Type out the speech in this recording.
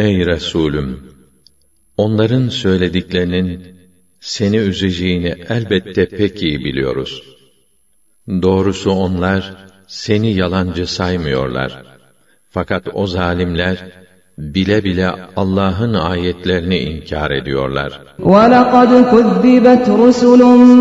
Ey Resulüm! Onların söylediklerinin seni üzeceğini elbette pek iyi biliyoruz. Doğrusu onlar seni yalancı saymıyorlar. Fakat o zalimler bile bile Allah'ın ayetlerini inkar ediyorlar. وَلَقَدْ كُذِّبَتْ رُسُلٌ